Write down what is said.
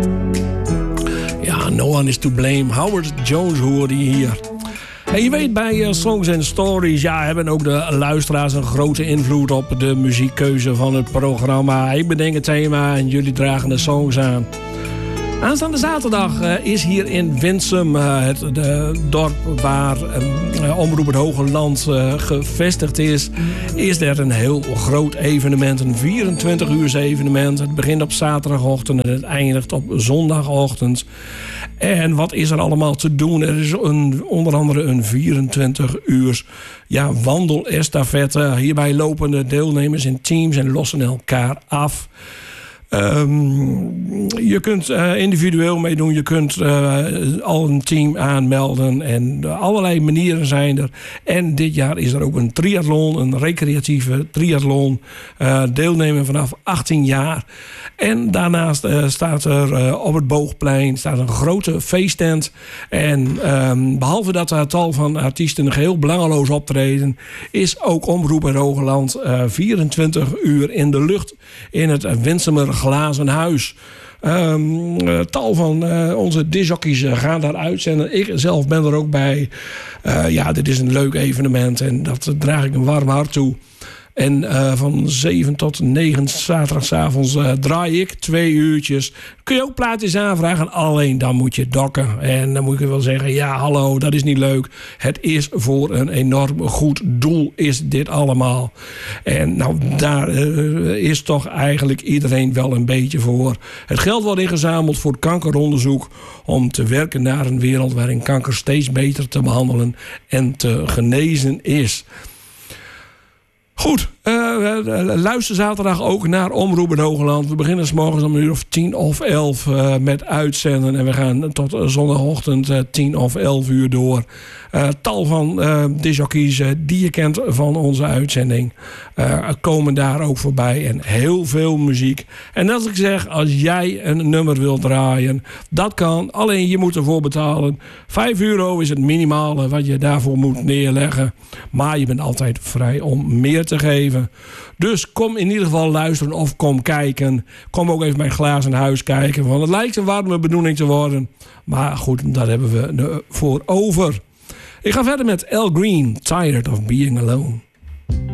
Ja, No One Is To Blame. Howard Jones hoorde je hier. En je weet, bij Songs and Stories hebben ook de luisteraars een grote invloed op de muziekkeuze van het programma. Ik bedenk het thema en jullie dragen de songs aan. Aanstaande zaterdag is hier in Winsum, het dorp waar Omroep het Hoge Land gevestigd is er een heel groot evenement. Een 24-uurs evenement. Het begint op zaterdagochtend en het eindigt op zondagochtend. En wat is er allemaal te doen? Er is onder andere een 24-uurs wandelestafette. Hierbij lopen de deelnemers in teams en lossen elkaar af. Je kunt individueel meedoen, je kunt al een team aanmelden en allerlei manieren zijn er. En dit jaar is er ook een triathlon, een recreatieve triathlon, deelnemen vanaf 18 jaar. En daarnaast staat er op het Boogplein een grote feesttent. En behalve dat er tal van artiesten geheel belangeloos optreden, is ook Omroep het Hoge Land 24 uur in de lucht in het Winsumer Glazen Huis. Tal van onze discjockeys gaan daar uitzenden. Ik zelf ben er ook bij. Dit is een leuk evenement en dat draag ik een warm hart toe. En van 7 tot 9 zaterdagavonds draai ik 2 uurtjes. Kun je ook plaatjes aanvragen, alleen dan moet je dokken. En dan moet ik wel zeggen, ja hallo, dat is niet leuk. Het is voor een enorm goed doel is dit allemaal. En nou, daar is toch eigenlijk iedereen wel een beetje voor. Het geld wordt ingezameld voor kankeronderzoek om te werken naar een wereld waarin kanker steeds beter te behandelen en te genezen is. Goed, luister zaterdag ook naar Omroep het Hoge Land. We beginnen 's morgens om 10 of 11 met uitzenden. En we gaan tot zondagochtend 10 of 11 uur door. Tal van discjockeys die je kent van onze uitzending komen daar ook voorbij. En heel veel muziek. En als ik zeg, als jij een nummer wilt draaien, dat kan. Alleen je moet ervoor betalen. €5 is het minimale wat je daarvoor moet neerleggen. Maar je bent altijd vrij om meer te geven. Dus kom in ieder geval luisteren of kom kijken. Kom ook even bij Glazen Huis kijken. Want het lijkt een warme bedoeling te worden. Maar goed, daar hebben we voor over. Ik ga verder met Al Green, Tired of Being Alone.